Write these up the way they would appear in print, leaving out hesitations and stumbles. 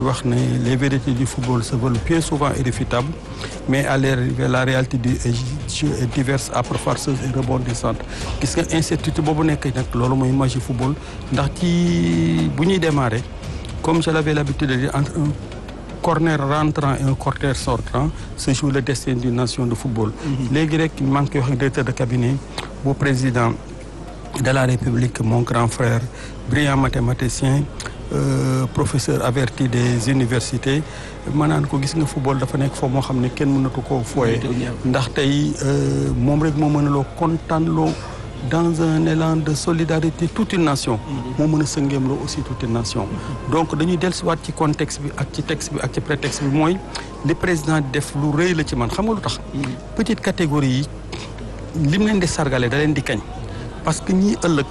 wax ne les vérités du football se veulent bien souvent irréfutables mais à l'arrivée la réalité du jeu est diverse âpre farceuse et rebondissante gis nga incertitude boobu nekk nag loolu mooy magie football ndax ci bu ñuy démarrer comme je l'avais l'habitude de dire entre un corner rentrant et un corner sortant se joue le destin d'une nation de football. léegi rek maa ngi koy wax ak directeur de cabinet bu président de la République mon grand frère brillant mathématicien. Professeur averti des universités maanaan ko gis nga football dafa nekk foofu moo xam ne kenn mënatu koo fooye ndax tey moom rek moo mën a loo kontaan loo dans un élan de solidarité toute une nation moo mën a sëngeem loo aussi toute une nation donc dañuy dellusiwaat ci contexte bi ak ci texte bi ak ci prétexte bi mooy li président def lu rëy la ci man xam nga lu tax petite catégorie yi lim leen di sargale da leen di kañ parce que ñii ëllëg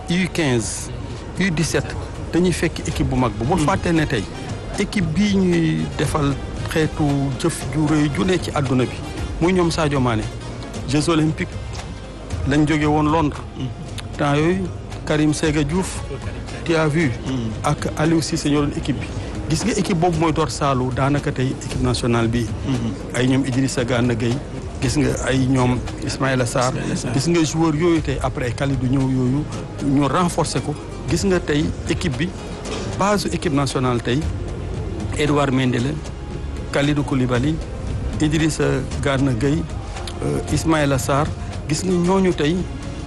U15 U17 dañuy fekk équipe bu mag ba bul fàtte ne tey équipe bii ñuy defal xeetu jëf ju rëy ju ne ci àdduna bi muy ñoom Sadio Mané Jeux olympiques lañ jóge woon Londres temps yooyu Karim Séga Diouf tu as vu ak Aliou Cissé ñoo doon équipe bi gis nga équipe boobu mooy door saalu daanaka tey équipe nationale bi ay ñoom Idrissa Gana Gueye gis nga ay ñoom Ismaïla Sarr gis nga joueur yooyu tey après Kalidou ñëw yooyu ñu renforcer ko gis nga tey équipe bi base équipe nationale tey Edouard Mendy la Kalidou Koulibaly Idrissa Gana Gueye Ismaïla Sarr gis nga ñooñu tey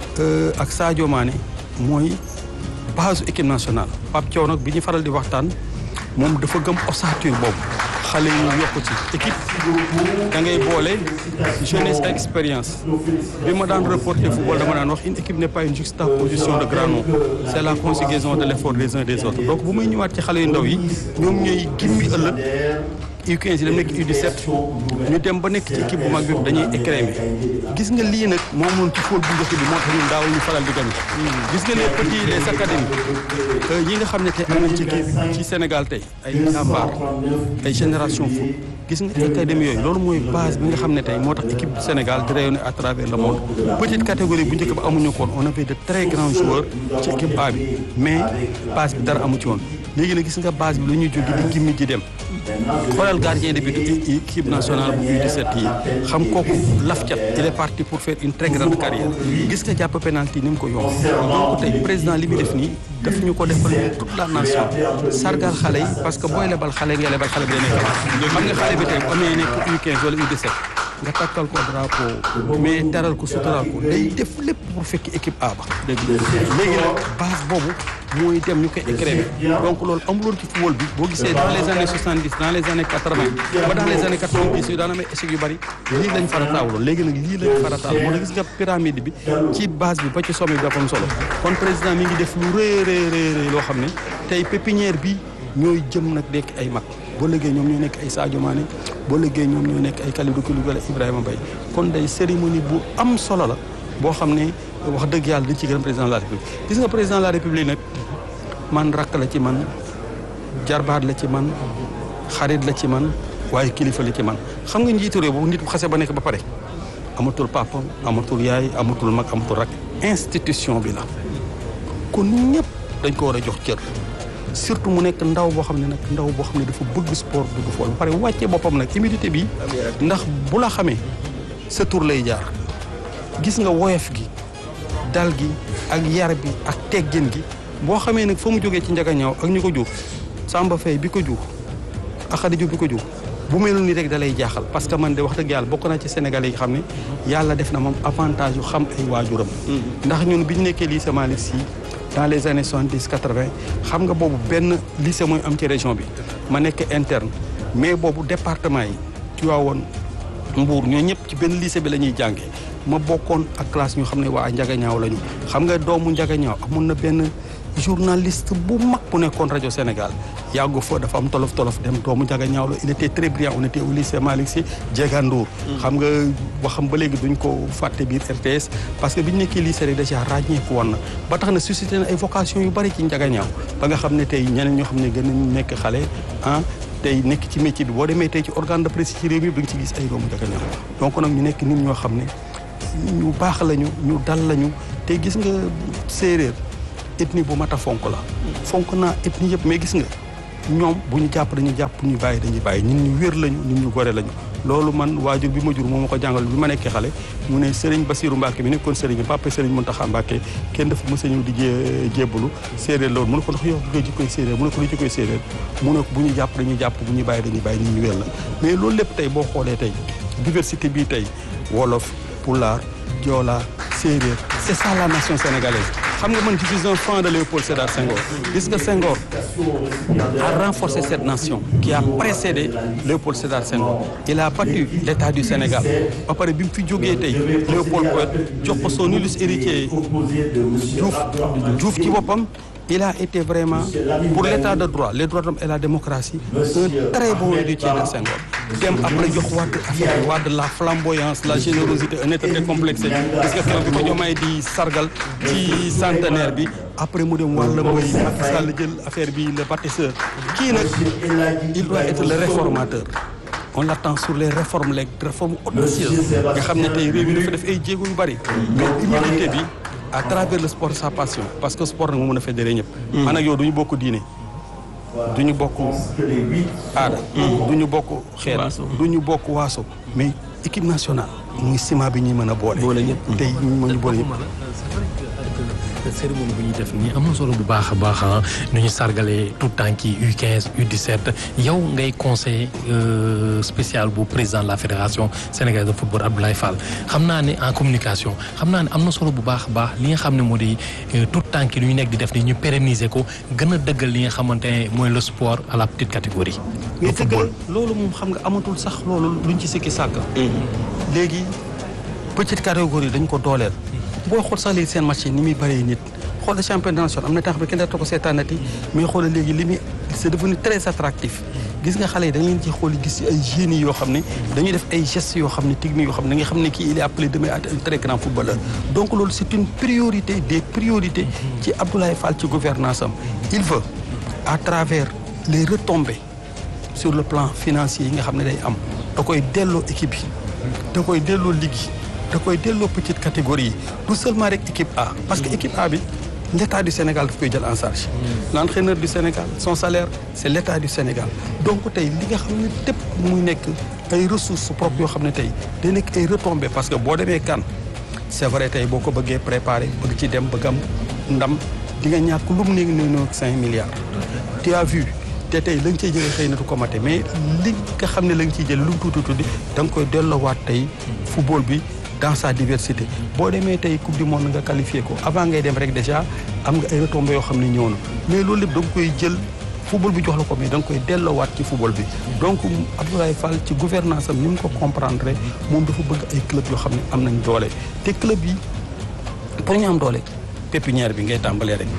ak Sadio Mané mooy base équipe nationale Pape Thiaw nag bi ñu faral di waxtaan moom dafa gëm ossature boobu xale yi ñu yokk ci équipe da ngay boole jeunesse et expérience bi ma daan reporter football dama daan wax une équipe n'est pas une juxtaposition de grands noms c'est la conjugaison de l'effort des uns des autres donc bu muy ñëwaat ci xale yu ndaw yi ñoom ñooy gimmi ëllëg U15 yi dem nekk U17 ñu dem ba nekk ci équipe bu mag bi dañuy écrémer gis nga lii nag moom noonu ci football bu njëkk bi moo tax ñun daaw ñu faral di gagné gis nga les petits les académies yi nga xam ne tey am nañ ci Sénégal tey ay Jambar ay génération foot gis nga académie yooyu loolu mooy base bi nga xam ne tey moo tax équipe du Sénégal di rayonner à travers le monde petite catégorie bu njëkk ba amuñu ko woon on avait de très grands joueurs ci équipe A bi mais base bi dara amu ci woon léegi nag gis nga base bi lu ñuy jóge di gimmi ji dem xoolal gardien de but équipe nationale bu U17 yi xam kooku laf cat il est parti pour faire une très grande carrière gis nga jàpp penalty ni mu ko yomb donc tey président li muy def nii daf ñu ko defal toute la nation sargal xale yi parce que booy lebal xale nga lebal xale bi day nekk xam nga xale bi tey bu amee nekk U15 wala U17 nga takkal ko drapeau mais teral ko sutural ko day def lépp pour fekk équipe A ba léegi nag base boobu mooy dem ñu koy écrémer donc loolu amuloon ci football bi boo gisee dans les années 70 dans les années 80 ba dans les années 90 yu daan amee échec yu bari lii lañ farataawuloon léegi nag lii lañ farataal moo tax gis nga pyramide bi ci base bi ba ci sommet bi dafa am solo kon président mi ngi def lu rëy loo xam ne tey pépinière bi ñooy jëm nag nekk ay mag boo liggéey ñoom ñoo nekk ay Sadio Mané boo liggéey ñoom ñoo nekk ay Kalidou Koulibaly Ibrahima Mbaye kon day cérémonie bu am solo la boo xam ne wax dëgg yàlla dañ ci gërëm président de la république gis nga président de la république nag man rakk la ci man jarbaat la ci man xarit la ci man waaye kilifa la ci man xam nga njiitu réew boobu nit bu xase ba nekk ba pare amatul papa amatul yaay amatul mag amatul rakk institution bi la kon ñëpp dañ ko war a jox cër surtout mu nekk ndaw boo xam ne nag ndaw boo xam ne dafa bëgg sport bëgg fool ba pare wàccee boppam nag humilité bi ndax bu la xamee sa tur lay jaar gis nga woyof gi dal gi ak yar bi ak teggin gi boo xamee nag fa mu jógee ci njagañaaw ak ñu ko jur Samba Faye bi ko jur ak Khady Diop bi ko jur bu mel ni rek da lay jaaxal parce que man de wax dëgg yàlla bokk naa ci Sénégalais yi xam ne yàlla def na moom avantage yu xam ay waajuram ndax ñun bi ñu nekkee lycée Malick Sy dans les années 70 80 xam nga boobu benn lycée mooy am ci région bi ma nekk interne mais boobu département yi Tivaouane Mbour ñoo ñëpp ci benn lycée bi la ñuy jàngee ma bokkoon ak classe ñu xam ne waa Njagañaaw lañu xam nga doomu Njagañaaw amoon na benn journaliste bu mag bu nekkoon rajo Sénégal yàggu fa dafa am tolof dem doomu Njagañaaw la il était très brillant on était au lycée Malick Sy Diegandour xam nga waxam ba léegi duñ ko fàtte biir RTS parce que biñu nekkee lycée rek déjà ràññeeku woon na ba tax na suscité na ay vocation yu bari ci Njagañaaw ba nga xam ne tey ñeneen ñoo xam ne gën nañu nekk xale tey nekk ci métier bi boo demee tey ci organe de presse ci réew mi da nga ci gis ay doomu Njagañaaw donc nag ñu nekk nit ñoo xam ne ñu baax lañu ñu dal lañu te gis nga séeréer ethnie bu mat a fonk la fonk naa ethnie yëpp mais gis nga ñoom bu ñu jàpp dañuy jàpp bu ñu bàyyi dañuy bàyyi nit ñu wér lañu nit ñu gore lañu loolu man waajur bi ma jur moo ma ko jàngal bi ma nekkee xale mu ne Serigne Bassirou Mbacké mi nekkoon Serigne papa Serigne Mountakha Mbacké kenn dafa mës a ñëw di jébbalu séeréer loolu mu ne ko ndax yow nga jikkoy séeréer mu ne ko lu jikkoy séeréer mu ne ko bu ñu jàpp dañuy jàpp bu ñu bàyyi dañuy bàyyi nit ñu wér la mais loolu lépp tey boo xoolee tey diversité bii tey wolof pulaar joola séeréer c'est ça la nation sénégalaise xam nga man je suis un fan de Léopold Sédar Senghor gis nga Senghor a renforcé cette nation qui a précédé Léopold Sédar Senghor il a battu l'État du Sénégal ba pare bi mu fi jógee tey Léopold Poët jox ko son illustre héritier Diouf ci boppam il a été vraiment pour l'état de droit les droits de l'homme et la démocratie un très bon héritier de Senghor dem après jox Wade la flamboyance la générosité un état décomplexé gis nga keroog bi ko Diomaye di sargal ci centenaire bi après mu dem wàlla mooy Macky Sall jël affaire bi le bâtisseur kii nag il doit être le réformateur on l'attend sur les réformes audacieuses nga xam ne tey réew mi dafa def ay jéego yu bari mais humilité bi à travers le sport sa passion parce que sport nag moo mën a fédéré ñëpp man ak yow duñu bokk diine duñu bokk aada duñu bokk xeet duñu bokk waaso mais équipe nationale muy ciment bi ñuy mën a boole ñëpp tey ñu mën a boole ñëpp cérémonie bu ñuy def nii am na solo bu baax a baax nu ñu sargalee tout temps yi U15 U17 yow ngay conseil spécial bu président de la fédération sénégalaise de football Abdoulaye Fall xam naa ne en communication xam naa ne am na solo bu baax a baax li nga xam ne moo di tout temps yi lu ñu nekk di def nii ñu pérenniser ko gën a dëggal li nga xamante ne mooy le sport à la petite catégorie. mais dëggal loolu moom xam nga amatul sax loolu luñ ci sikki sàkk. léegi petite catégorie dañ ko dooleel. boo xool sax léegi seen match yi ni muy bëree nit xoolal championnat national am na temps bi kenn dootu ko seetaanati mais xoolal léegi li muy c'est devenu très attractif gis nga xale yi da nga leen ci xool gis ci ay génies yoo xam ne dañuy def ay gestes yoo xam ne techniques yoo xam ne da nga xam ne kii il est appelé demain à être un très grand footballeur donc loolu c'est une priorité des priorités ci Abdoulaye Fall ci gouvernance am il veut à travers les retombées sur le plan financier yi nga xam ne day am da koy delloo équipe yi da koy delloo ligue yi da koy delloo petite catégorie yi tout seulement rek équipe A parce que équipe A bi l'état du Sénégal daf koy jël en charge l'entraîneur du Sénégal son salaire c'est l'état du Sénégal donc tey li nga xam ne tépp muy nekk ay ressources propres yoo xam ne tey day nekk ay retombées parce que boo demee CAN c'est vrai tey boo ko bëggee préparer bëgg ci dem bëgg am ndam di nga ñàkk lu mu nekk ne 5 milliards tu as vu te tey la nga ciy jëlee xëy na du ko mate mais li nga xam ne la nga ciy jëlee lu mu tuuti tuuti da nga koy delloowaat tey football bi dans sa diversité boo demee tey coupe du monde nga qualifié ko avant ngay dem rek déjà am nga ay retombées yoo xam ne ñëw na mais loolu lépp da nga koy jël football bi jox la ko mais da nga koy delloowaat ci football bi donc Abdoulaye Fall ci gouvernance am ni mu ko comprendre moom dafa bëgg ay club yoo xam ne am nañ doole te club yi pour ñu am doole pépinière bi ngay tàmbalee rek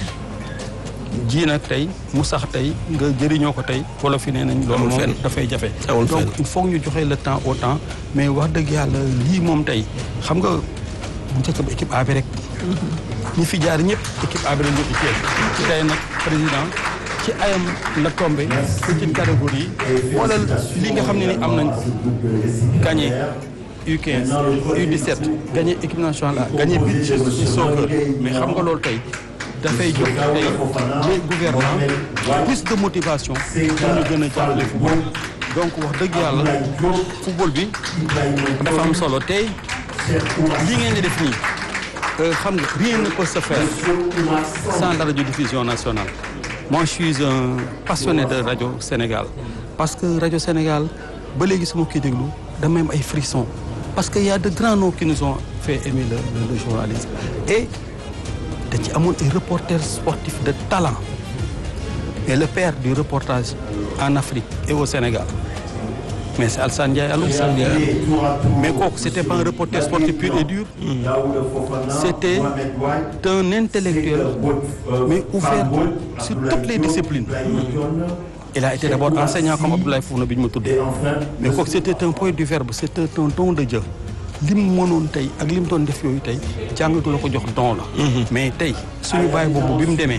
ji nag tey mu sax tey nga jëriñoo ko tey wala fi nee nañ loolu moom dafay jafe donc il faut ñu joxe le temps au temps mais wax dëgg yàlla lii moom tey xam nga bu njëkk ba équipe A bi rek ñi fi jaar ñëpp équipe A bi la ñu ci tey nag président ci ayam la tombé petite catégorie yi wala li nga xam ne ni am nañ ko gagné U15 U17 gagné équipe nationale A gagné beach ci soccer mais xam nga loolu tey dafay jox tey les gouvernants plus de motivation pour ñu gën a jàppale football donc wax dëgg yàlla football bi dafa am solo tey lii ngeen di def nii xam nga rien ne peut se faire sans la radiodiffusion nationale. Moi je suis un passionné de radio Sénégal parce que radio Sénégal ba léegi sama koy déglu dama am ay frissons parce que y a de grands noms qui nous ont fait aimer le journalisme et da ci amoon ay reporters sportifs de talent et le père du reportage en Afrique et au Sénégal mais c'est Alassane Ndiaye Alou mais kooku c'était pas un reporter sportif pur et dur c'était un intellectuel mais ouvert sur toutes les disciplines il a été d'abord enseignant comme Abdoulaye Founa bi ñu ma tuddee mais kooku c'était un poète du verbe c'était un don de Dieu li mu mënoon tey ak li mu doon def yooyu tey jàngatu la ko jox don la mais tey suñu bàyyi boobu bi mu demee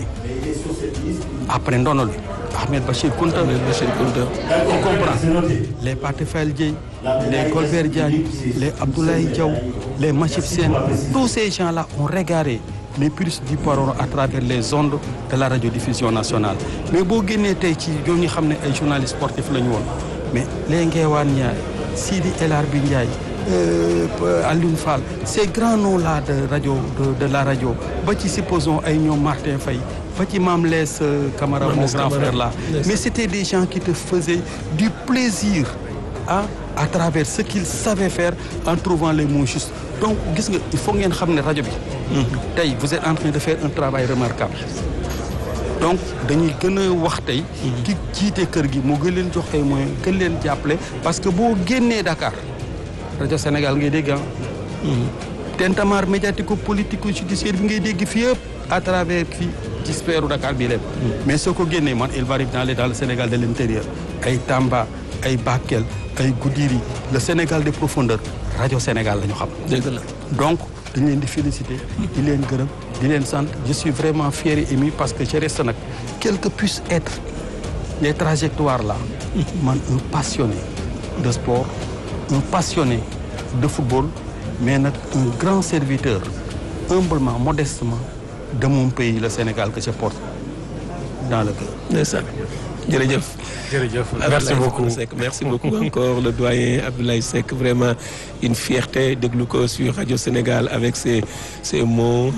après ndono li Ahmed Bachir Kounta on comprend les Pathé Fall Dieye les Golbert Diagne les Abdoulaye Diaw les Machib Sène tous ces gens-là ont régaré les puristes du parole à travers les ondes de la radiodiffusion nationale mais boo génnee tey ci ñoo ngi xam ne ay journalistes sportifs la ñu woon mais les Ngeewaan Ndiaye Sidi El Harbi Ndiaye Alioune Fall ces grands noms là de la radio ba ci supposons ay ñoom Martin Faye ba ci Mame Less Camara mon grand frère là mais c'était des gens qui te faisaient du plaisir à travers ce qu'ils savaient faire en trouvant les mots justes donc gis nga il faut ngeen xam ne rajo bi tey vous êtes en train de faire un travail remarquable donc dañuy gën a wax tey ki jiite kër gi moo gën leen jox ay moyens gën leen jàppale parce que boo génnee Dakar rajo Sénégal ngay dégg tintamarre médiatico-politico judiciaire bi ngay dégg fii yëpp à travers fii ci sphère Dakar bi lépp mais soo ko génnee man il varie dans le Sénégal de l'intérieur ay Tamba ay Bakel ay Goudiri le Sénégal des profondeurs rajo Sénégal la ñu xam dëgg la donc dañ leen di féliciter di leen gërëm di leen sant je suis vraiment fier et ému parce que je reste nag quelles que puissent être les trajectoires là man un passionné de sport un passionné de football mais nag un grand serviteur humblement modestement de mon pays le Sénégal que je porte dans le cœur. ndeysaan jërëjëf. jërëjëf merci beaucoup encore le doyen Abdoulaye Seck vraiment une fierté déglu ko sur Radio Sénégal avec ces mots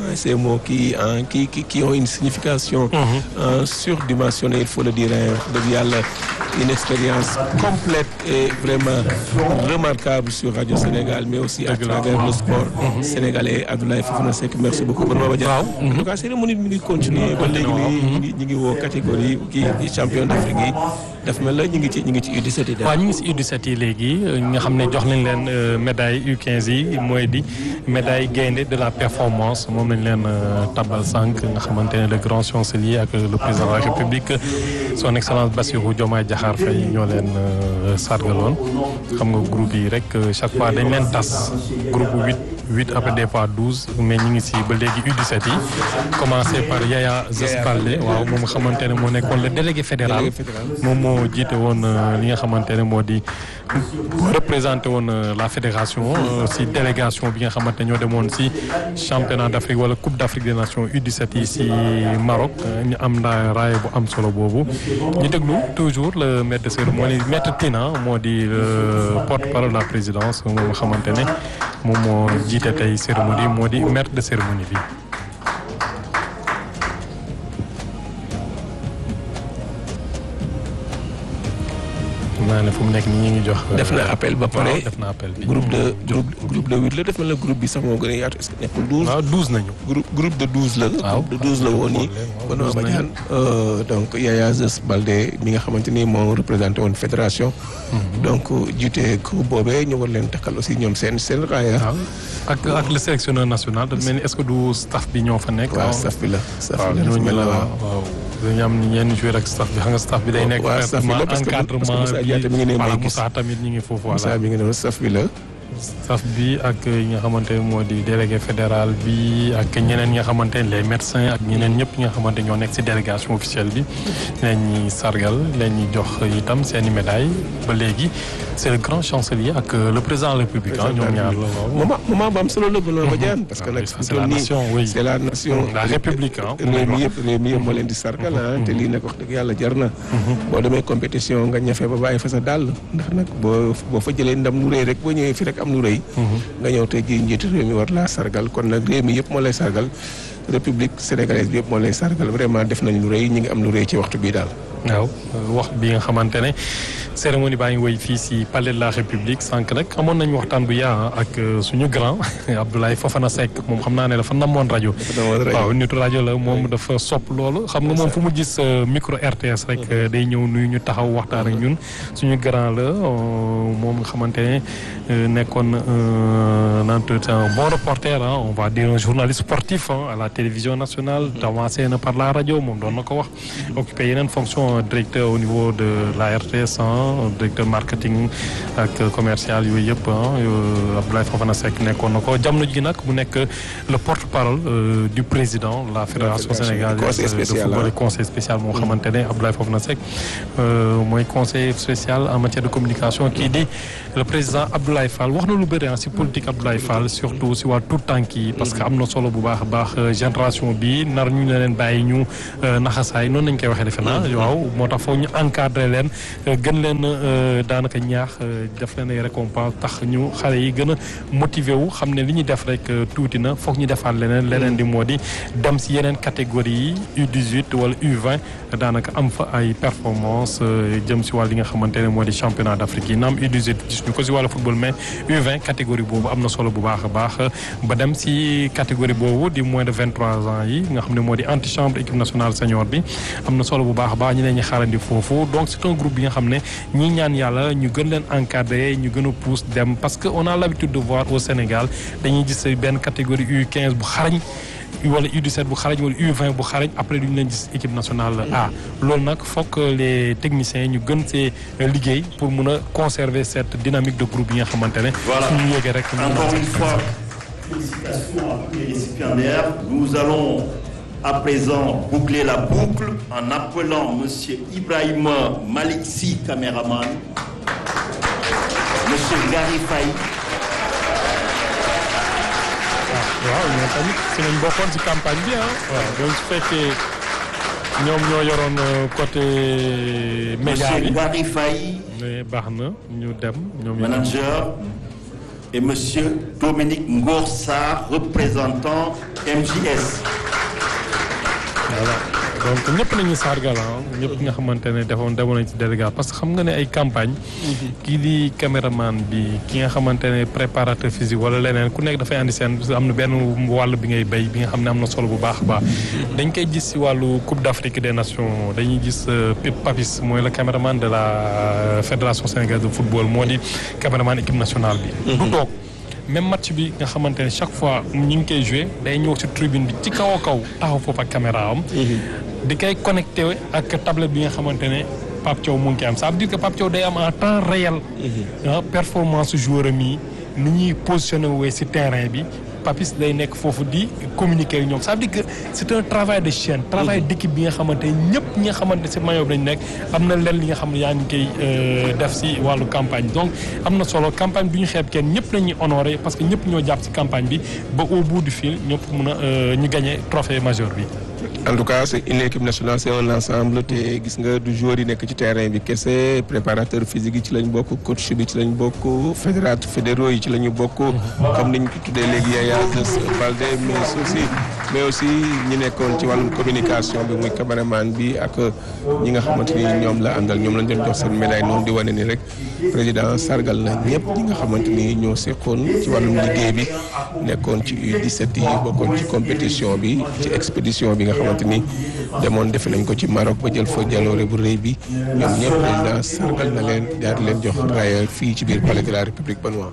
qui ont une signification surdimensionnée il faut le dire de yàlla une expérience complète et vraiment remarquable sur Radio Sénégal mais aussi à travers le sport sénégalais Abdoulaye Fofana Seck merci beaucoup en tout cas cérémonie bi mi ngi continuer ba léegi ñi ngi woo catégorie kii champion d'Afrique yi daf mel la ñu ngi ci U17 yi. waaw ñu ngi ci U17 yi léegi nga xam ne jox nañ leen médaille U15 yi mooy di médaille gaynde de la performance moom lañ leen tabal sànq nga xamante ne le grand chancelier ak le président de la République son excellence Bassirou Diomaye Diakhar Faye ñoo leen sargaloon xam nga groupe yi rek chaque fois dañ leen tas groupe 8 après des fois 12 mais ñu ngi si ba léegi U17 yi commencé par Yaya Zes Baldé waaw moom nga xamante ne moo nekkoon le délégué fédéral moom moo jiite woon li nga xamante ne moo di représenté woon la fédération si délégation bi nga xamante ñoo demoon si championnat d'Afrique wala coupe d'Afrique des nations U17 yi si Maroc ñu am ndaa raaya bu am solo boobu ñu déglu toujours le maître de cérémonie maître Tina moo di porte-parole de la présidence moom nga xamante ne moom moo jiite tey cérémonie moo di maître de cérémonie bi. naa ne fu mu nekk nii ñu ngi jox. def na appel ba pare def na appel bi. groupe de 8 la def na la groupe bi sax moo gën a yaatu est-ce que nekkul 12. waaw 12 nañu. groupe de 12 la. waaw groupe de 12 la woon nii. Benoît Badiane donc Yaya Zes Baldé mi nga xamante ni moo représenté woon fédération. donc jiite groupe boobee ñu war leen takkal aussi ñoom seen raaya. waaw ak le sélectionneur national dafa mel ni est-ce que du staff bi ñoo fa nekk. waaw staff bi la. waaw ñooñu la waaw. dañu am ñenn joueur ak staff bi xam nga staff bi day nekk. waaw staff bi la parce que Moussa tamit ñu ngi foofu. Moussa mi ngi ne staff bi la. staff bi ak yi nga xamante ne moo di délégué fédéral bi ak ñeneen ñi nga xamante ne les médecins ak ñeneen ñëpp ñi nga xamante ñoo nekk ci délégation officielle bi leen ñi sargal leen ñi jox itam seeni médaille ba léegi c'est le grand chancelier ak le président de la République ñoom ñaar la waaw. moment ba am solo la Benoît Badiane parce que nag c'est la nation oui c'est la nation la République réew mi yëpp moo leen di sargal te lii nag wax dëgg yàlla jar na boo demee compétition nga ñafe ba bàyyi fa sa dàll ndax nag boo fa jëlee ndam lu rëy rek boo ñëwee fi rek am lu rëy nga ñëw tey jii njiitu réew mi war laa sargal kon nag réew mi yëpp moo lay sargal république sénégalaise bi yëpp moo lay sargal vraiment def nañ lu rëy ñi ngi am lu rëy ci waxtu bii daal. waaw wax bi nga xamante ne cérémonie baa ngi woy fii si palais de la république sànq nag amoon nañu waxtaan bu yaa ak suñu grand Abdoulaye Fofana Seck moom xam naa ne dafa namoon rajo. waaw nitu rajo la moom dafa sopp loolu xam nga moom fu mu gis micro RTS rek day ñëw nuyu ñu taxaw waxtaan ak ñun suñu grand la moom nga xamante ne nekkoon un bon reporter on va dire un journaliste sportif à la télévision nationale avancé na par la rajo moom doon na ko wax occupé yeneen fonction directeur au niveau de la RTS directeur marketing ak commercial yooyu yëpp Abdoulaye Fofana Seck nekkoon na ko jamono ji nag mu nekk le porte-parole du président de la fédération sénégalaise de football conseil spécial moo xamante ne Abdoulaye Fofana Seck mooy conseil spécial en matière de communication kii di le président Abdoulaye Fall wax na lu bëri si politique Abdoulaye Fall surtout si waa tout tànk yi parce que am na solo bu baax a baax génération bi nar ñu ne leen bàyyi ñu naxasaay noonu lañ koy waxee defe naa waaw moo tax foog ñu encadrer leen gën leen daanaka ñaax def leen ay récompense tax ñu xale yi gën a motiver wu xam ne li ñuy def rek tuuti na foog ñu defaat leneen di moo di dem si yeneen catégorie yi U18 wala U20 daanaka am fa ay performance jëm si wàll li nga xamante ne moo di championnat d'Afrique yi naam U18 gis ñu ko si wàllu football mais U20 catégorie boobu am na solo bu baax a baax ba dem si catégorie boobu di moins de 23 ans yi nga xam ne moo di antichambre équipe nationale senior bi am na solo bu baax a baax ñu ne ñu xaarandi foofu donc c'est un groupe bi nga xam ne ñi ñaan yàlla ñu gën leen encadrer ñu gën a pousse dem parce que on a l'habitude de voir au Sénégal dañuy gis benn catégorie U15 bu xarañ wala U17 bu xarañ wala U20 bu xarañ après duñu leen gis équipe nationale A loolu nag fokk les techniciens ñu gën see liggéey pour mun a conserver cette dynamique de groupe yi nga xamante ne suñu yéegee rek encore une fois félicitations à tous les récipiendaires. Nous allons à présent boucler la boucle en appelant monsieur Ibrahima Malick Sy, caméraman, monsieur Gary Faye. waaw ñoom tamit si nañ bokkoon si campagne bi waaw donc su fekkee ñoom ñoo yoroon côté média bi monsieur Gary Faye, baax na ñu dem ñoom manager, et monsieur Dominique Ngor Sarr, représentant MJS. voilà donc ñëpp nañu sargal ñëpp nga xamante ne demoon nañ ci délégation parce que xam nga ne ay campagne kii di caméraman bi ki nga xamante ne préparateur physique wala leneen ku nekk dafay andi seen am na benn wàll bi ngay béy bi nga xam ne am na solo bu baax a baax dañ koy gis si wàllu Coupe d'Afrique des Nations dañuy gis Papis mooy le caméraman de la fédération sénégalaise de football moo di caméraman équipe nationale bi du toog même match bi nga xamante ne chaque fois ñu ngi koy joué day ñëw ci tribune bi ci kaw a kaw taxaw foofu ak caméra am di koy connecté ak tablette bi nga xamante ne Pape Thiaw mu ngi koy am ça veut dire que Pape Thiaw day am en temps réel performance joueur am yi ni ñuy positionné wee ci terrain bi Papis day nekk foofu di communiquer ñoom ça veut dire que c'est un travail de chaîne travail d'équipe bi nga xamante ñëpp ñi nga xamante ci maillot bi lañ nekk am na leen li nga xam ne yaa ngi koy def ci wàllu campagne donc am na solo campagne bi ñu xeeb kenn ñëpp lañuy honorer parce que ñëpp ñoo jàpp ci campagne bi ba au bout du fil ñëpp mën a ñu gagner trophée majeur bi. En tout cas c'est une équipe nationale c'est un ensemble te gis nga du joueur yi nekk ci terrain bi kese préparateur physique yi ci lañ bokk coach bi ci lañ bokk fédéraux yi ci lañu bokk comme niñ ko tuddee léegi Yaya Baldé mais aussi ñi nekkoon ci wàllum communication bi muy caméraman bi ak ñi nga xamante ni ñoom la àndal ñoom lañ doon jox seen médaille noonu di wane ni rek président sargal na ñëpp ñi nga xamante ni ñoo seqoon ci wàllum liggéey bi nekkoon ci U17 yi bokkoon ci compétition bi ci expédition bi nga xamante ni demoon defe nañ ko ci Maroc ba jël fa jaloore bu rëy bi ñoom ñëpp président sargal na leen daal di leen jox raaya fii ci biir palais de la République benoît.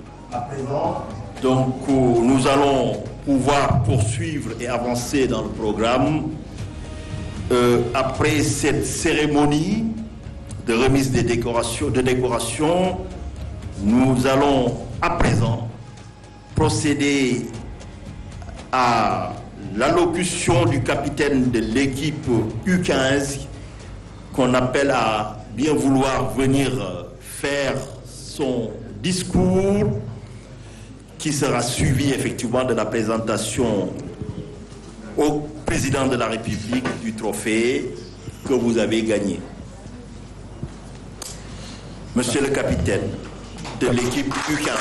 Donc nous allons pouvoir poursuivre et avancer dans le programme. Après cette cérémonie de remise des décorations, nous allons à présent procéder à l'allocution du capitaine de l'équipe U15 qu'on appelle à bien vouloir venir faire son discours qui sera suivi effectivement de la présentation au président de la République du trophée que vous avez gagné. Monsieur le capitaine de l'équipe U15.